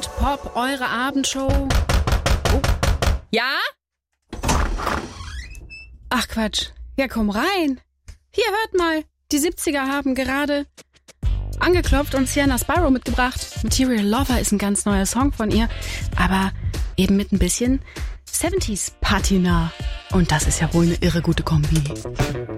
Rock'n'Roll Pop, eure Abendshow. Oh. Ja? Ach Quatsch. Ja, komm rein. Hier, hört mal. Die 70er haben gerade angeklopft und Sienna Sparrow mitgebracht. Material Lover ist ein ganz neuer Song von ihr, aber eben mit ein bisschen 70s Patina. Und das ist ja wohl eine irre gute Kombi.